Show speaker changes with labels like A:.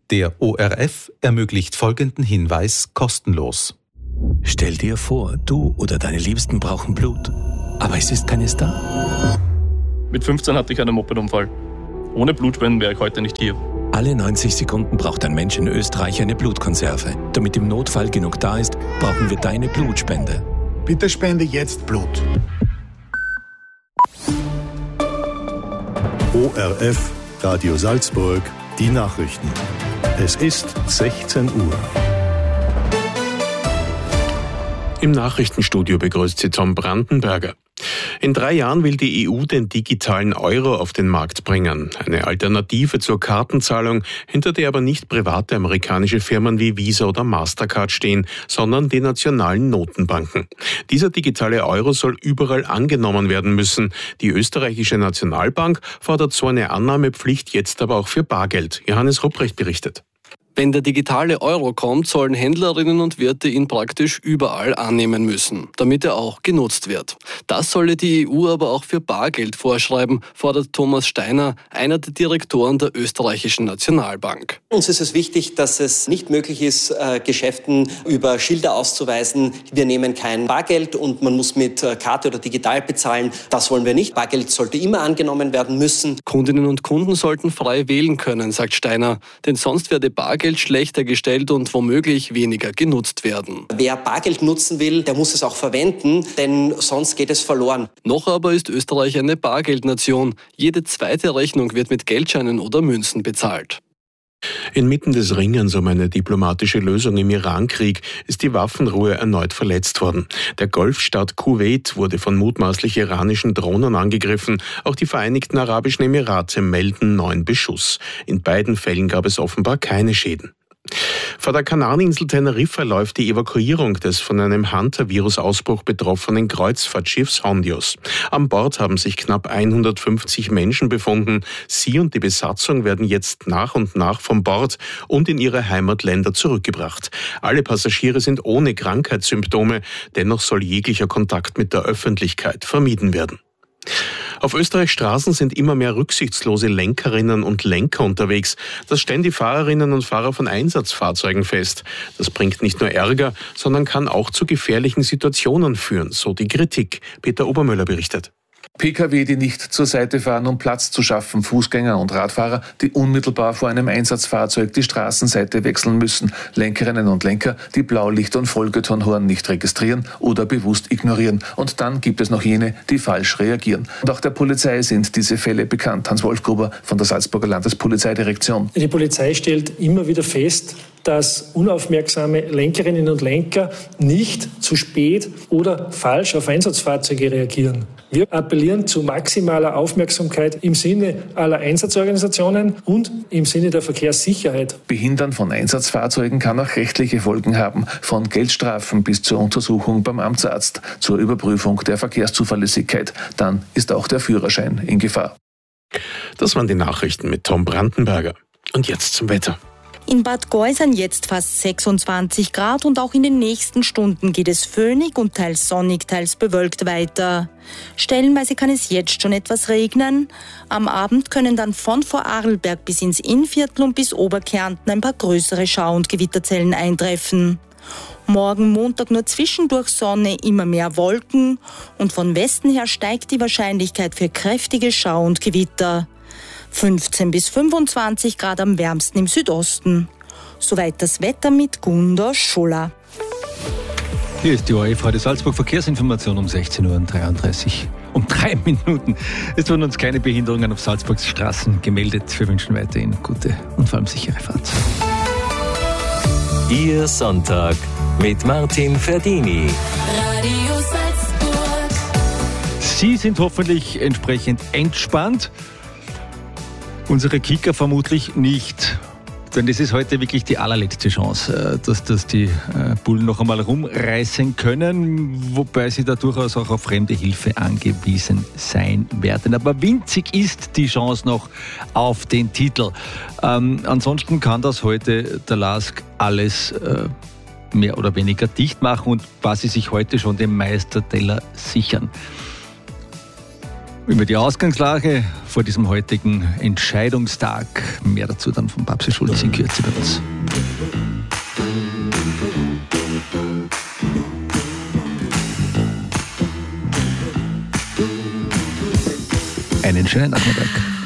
A: Der ORF ermöglicht folgenden Hinweis kostenlos.
B: Stell dir vor, du oder deine Liebsten brauchen Blut, aber es ist keines da.
C: Mit 15 hatte ich einen Mopedunfall. Ohne Blutspenden wäre ich heute nicht hier.
B: Alle 90 Sekunden braucht ein Mensch in Österreich eine Blutkonserve. Damit im Notfall genug da ist, brauchen wir deine Blutspende.
D: Bitte spende jetzt Blut.
E: ORF, Radio Salzburg, die Nachrichten. Es ist 16 Uhr.
F: Im Nachrichtenstudio begrüßt Sie Tom Brandenberger. In 3 Jahren will die EU den digitalen Euro auf den Markt bringen. Eine Alternative zur Kartenzahlung, hinter der aber nicht private amerikanische Firmen wie Visa oder Mastercard stehen, sondern die nationalen Notenbanken. Dieser digitale Euro soll überall angenommen werden müssen. Die österreichische Nationalbank fordert so eine Annahmepflicht jetzt aber auch für Bargeld. Johannes Rupprecht berichtet.
G: Wenn der digitale Euro kommt, sollen Händlerinnen und Wirte ihn praktisch überall annehmen müssen, damit er auch genutzt wird. Das solle die EU aber auch für Bargeld vorschreiben, fordert Thomas Steiner, einer der Direktoren der österreichischen Nationalbank.
H: Uns ist es wichtig, dass es nicht möglich ist, Geschäften über Schilder auszuweisen, wir nehmen kein Bargeld und man muss mit Karte oder digital bezahlen. Das wollen wir nicht. Bargeld sollte immer angenommen werden müssen.
G: Kundinnen und Kunden sollten frei wählen können, sagt Steiner, denn sonst werde Bargeld schlechter gestellt und womöglich weniger genutzt werden.
H: Wer Bargeld nutzen will, der muss es auch verwenden, denn sonst geht es verloren.
G: Noch aber ist Österreich eine Bargeldnation. Jede zweite Rechnung wird mit Geldscheinen oder Münzen bezahlt.
F: Inmitten des Ringens um eine diplomatische Lösung im Irankrieg ist die Waffenruhe erneut verletzt worden. Der Golfstaat Kuwait wurde von mutmaßlich iranischen Drohnen angegriffen. Auch die Vereinigten Arabischen Emirate melden 9 Beschuss. In beiden Fällen gab es offenbar keine Schäden. Vor der Kanareninsel Teneriffa läuft die Evakuierung des von einem Hunter-Virus-Ausbruch betroffenen Kreuzfahrtschiffs Hondios. An Bord haben sich knapp 150 Menschen befunden. Sie und die Besatzung werden jetzt nach und nach von Bord und in ihre Heimatländer zurückgebracht. Alle Passagiere sind ohne Krankheitssymptome, dennoch soll jeglicher Kontakt mit der Öffentlichkeit vermieden werden. Auf Österreichs Straßen sind immer mehr rücksichtslose Lenkerinnen und Lenker unterwegs. Das stellen die Fahrerinnen und Fahrer von Einsatzfahrzeugen fest. Das bringt nicht nur Ärger, sondern kann auch zu gefährlichen Situationen führen, so die Kritik. Peter Obermöller berichtet.
I: Pkw, die nicht zur Seite fahren, um Platz zu schaffen, Fußgänger und Radfahrer, die unmittelbar vor einem Einsatzfahrzeug die Straßenseite wechseln müssen, Lenkerinnen und Lenker, die Blaulicht- und Folgetonhorn nicht registrieren oder bewusst ignorieren. Und dann gibt es noch jene, die falsch reagieren. Und auch der Polizei sind diese Fälle bekannt. Hans-Wolf Gruber von der Salzburger Landespolizeidirektion.
J: Die Polizei stellt immer wieder fest, dass unaufmerksame Lenkerinnen und Lenker nicht zu spät oder falsch auf Einsatzfahrzeuge reagieren. Wir appellieren zu maximaler Aufmerksamkeit im Sinne aller Einsatzorganisationen und im Sinne der Verkehrssicherheit.
I: Behindern von Einsatzfahrzeugen kann auch rechtliche Folgen haben, von Geldstrafen bis zur Untersuchung beim Amtsarzt, zur Überprüfung der Verkehrszuverlässigkeit. Dann ist auch der Führerschein in Gefahr.
F: Das waren die Nachrichten mit Tom Brandenberger. Und jetzt zum Wetter.
K: In Bad Geusern jetzt fast 26 Grad und auch in den nächsten Stunden geht es föhnig und teils sonnig, teils bewölkt weiter. Stellenweise kann es jetzt schon etwas regnen. Am Abend können dann von Vorarlberg bis ins Innviertel und bis Oberkärnten ein paar größere Schau- und Gewitterzellen eintreffen. Morgen Montag nur zwischendurch Sonne, immer mehr Wolken und von Westen her steigt die Wahrscheinlichkeit für kräftige Schau- und Gewitter. 15 bis 25 Grad am wärmsten im Südosten. Soweit das Wetter mit Gunda Schuller.
L: Hier ist die ORF Radio Salzburg Verkehrsinformation um 16:33 Uhr. Um 3 Minuten. Es wurden uns keine Behinderungen auf Salzburgs Straßen gemeldet. Wir wünschen weiterhin gute und vor allem sichere Fahrt.
B: Ihr Sonntag mit Martin Ferdini.
M: Radio Salzburg.
L: Sie sind hoffentlich entsprechend entspannt. Unsere Kicker vermutlich nicht. Denn das ist heute wirklich die allerletzte Chance, dass die Bullen noch einmal rumreißen können, wobei sie da durchaus auch auf fremde Hilfe angewiesen sein werden. Aber winzig ist die Chance noch auf den Titel. Ansonsten kann das heute der LASK alles mehr oder weniger dicht machen und quasi sich heute schon den Meisterteller sichern. Über die Ausgangslage vor diesem heutigen Entscheidungstag. Mehr dazu dann von Babsi Schulz in Kürze bei uns. Einen schönen Nachmittag.